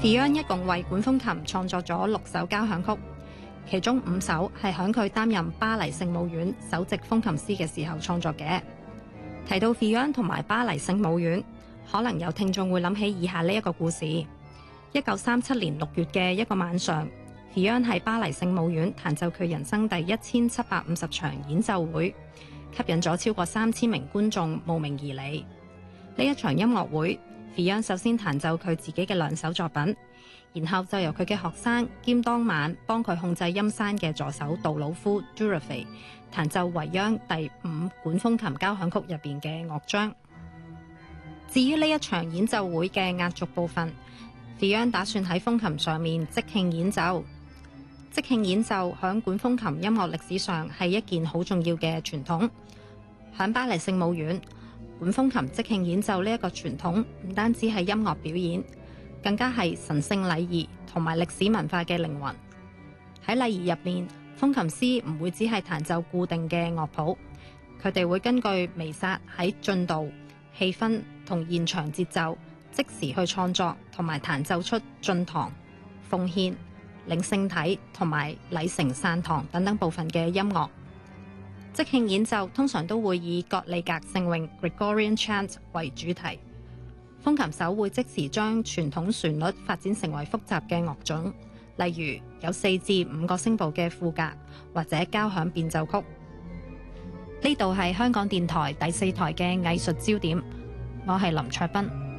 Fiona 一共為管風琴創作咗6首交響曲，其中5首係響佢擔任巴黎聖母院首席風琴師嘅時候創作嘅。提到 Fiona 同埋巴黎聖母院，可能有聽眾會諗起以下呢一個故事。1937年6月嘅一個晚上，Fiona 喺巴黎聖母院彈奏佢人生第1750場演奏會，吸引咗超過3000名觀眾慕名而嚟。呢一場音樂會，Fiona 首先彈奏佢自己嘅2首作品，然後就由佢嘅學生兼當晚幫佢控制音山嘅助手杜魯夫 Durufay 彈奏維央第5管風琴交響曲入邊嘅樂章。至於呢一場演奏會嘅壓軸部分，Fiona 打算喺風琴上面即興演奏。即興演奏響管風琴音樂歷史上係一件好重要嘅傳統。響巴黎聖母院，管風琴即興演奏呢一個傳統唔單止係音樂表演，更加係神聖禮儀同埋歷史文化嘅靈魂。喺禮儀入面，風琴師唔會只係彈奏固定嘅樂譜，佢哋會根據彌撒喺進度、氣氛同現場節奏，即時去創作同埋彈奏出進堂、奉獻、領聖體同埋禮成散堂等等部分嘅音樂。即興演奏通常都會以葛利格聖詠 Gregorian Chant 為主題，風琴手會即時將傳統旋律發展成為複雜嘅樂種，例如有4至5個聲部嘅賦格或者交響變奏曲。呢度係香港電台第4台嘅藝術焦點，我係林卓斌。